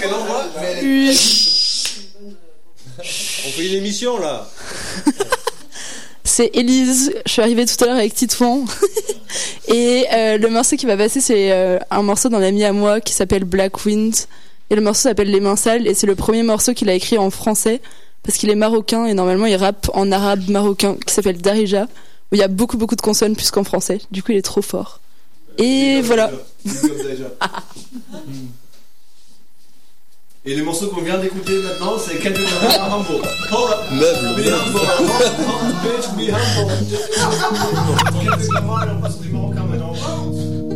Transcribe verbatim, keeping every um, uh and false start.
qu'elle envoie, mais elle Oui. On fait une émission là. C'est Élise, je suis arrivée tout à l'heure avec Titouan. Et euh, le morceau qui va passer, c'est euh, un morceau d'un ami à moi qui s'appelle Black Wind. Et le morceau s'appelle Les Mains Sales. Et c'est le premier morceau qu'il a écrit en français. Parce qu'il est marocain et normalement il rappe en arabe marocain qui s'appelle Darija. Où il y a beaucoup beaucoup de consonnes plus qu'en français. Du coup il est trop fort. Et voilà. Et le morceau qu'on vient d'écouter maintenant, c'est Can't Be Humble. Meuble. Be humble. Bitch, be humble. Can't Be Humble, on passe du marocain maintenant.